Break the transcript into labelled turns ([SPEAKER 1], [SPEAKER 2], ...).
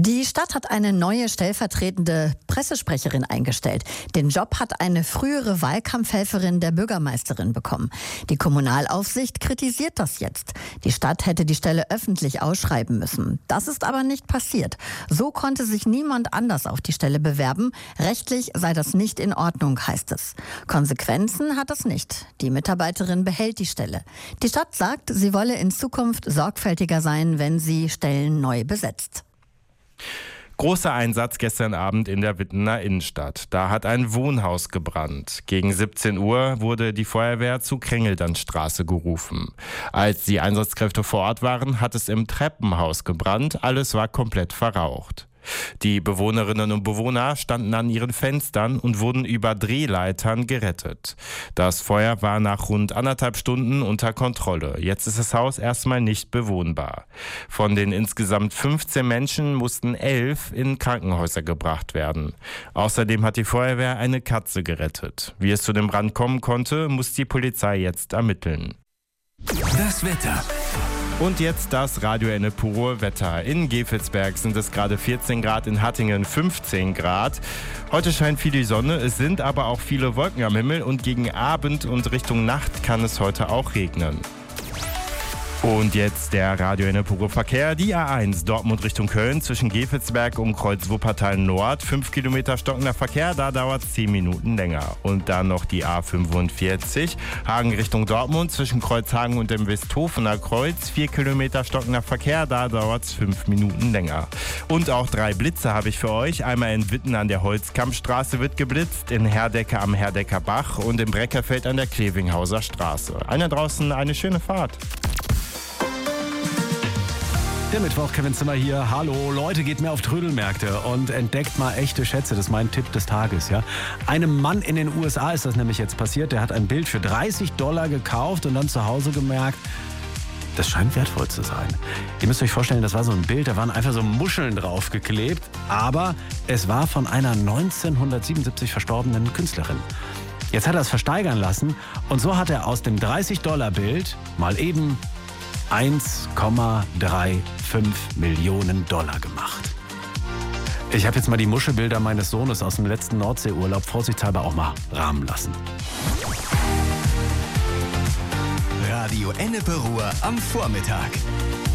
[SPEAKER 1] Die Stadt hat eine neue stellvertretende Pressesprecherin eingestellt. Den Job hat eine frühere Wahlkampfhelferin der Bürgermeisterin bekommen. Die Kommunalaufsicht kritisiert das jetzt. Die Stadt hätte die Stelle öffentlich ausschreiben müssen. Das ist aber nicht passiert. So konnte sich niemand anders auf die Stelle bewerben. Rechtlich sei das nicht in Ordnung, heißt es. Konsequenzen hat das nicht. Die Mitarbeiterin behält die Stelle. Die Stadt sagt, sie wolle in Zukunft sorgfältiger sein, wenn sie Stellen neu besetzt.
[SPEAKER 2] Großer Einsatz gestern Abend in der Wittener Innenstadt. Da hat ein Wohnhaus gebrannt. Gegen 17 Uhr wurde die Feuerwehr zu Krängeldernstraße gerufen. Als die Einsatzkräfte vor Ort waren, hat es im Treppenhaus gebrannt. Alles war komplett verraucht. Die Bewohnerinnen und Bewohner standen an ihren Fenstern und wurden über Drehleitern gerettet. Das Feuer war nach rund 1,5 Stunden unter Kontrolle. Jetzt ist das Haus erstmal nicht bewohnbar. Von den insgesamt 15 Menschen mussten 11 in Krankenhäuser gebracht werden. Außerdem hat die Feuerwehr eine Katze gerettet. Wie es zu dem Brand kommen konnte, muss die Polizei jetzt ermitteln.
[SPEAKER 3] Das Wetter.
[SPEAKER 2] Und jetzt das Radio Ennepe Wetter. In Gevelsberg sind es gerade 14 Grad, in Hattingen 15 Grad. Heute scheint viel die Sonne, es sind aber auch viele Wolken am Himmel und gegen Abend und Richtung Nacht kann es heute auch regnen. Und jetzt der Radio Ennepe Verkehr. Die A1 Dortmund Richtung Köln zwischen Gevelsberg und Kreuz Wuppertal Nord. 5 Kilometer stockender Verkehr, da dauert es 10 Minuten länger. Und dann noch die A45 Hagen Richtung Dortmund zwischen Kreuzhagen und dem Westhofener Kreuz. 4 Kilometer stockender Verkehr, da dauert es 5 Minuten länger. Und auch 3 Blitze habe ich für euch. Einmal in Witten an der Holzkampfstraße wird geblitzt, in Herdecke am Herdecker Bach und im Breckerfeld an der Klevinghauser Straße. Einer draußen, eine schöne Fahrt.
[SPEAKER 4] Der Mittwoch, Kevin Zimmer hier. Hallo, Leute, geht mehr auf Trödelmärkte und entdeckt mal echte Schätze. Das ist mein Tipp des Tages, ja. Einem Mann in den USA ist das nämlich jetzt passiert. Der hat ein Bild für $30 gekauft und dann zu Hause gemerkt, das scheint wertvoll zu sein. Ihr müsst euch vorstellen, das war so ein Bild, da waren einfach so Muscheln draufgeklebt, aber es war von einer 1977 verstorbenen Künstlerin. Jetzt hat er es versteigern lassen und so hat er aus dem $30-Bild mal eben 1,35 Millionen Dollar gemacht. Ich habe jetzt mal die Muschelbilder meines Sohnes aus dem letzten Nordseeurlaub vorsichtshalber auch mal rahmen lassen.
[SPEAKER 3] Radio Ennepe am Vormittag.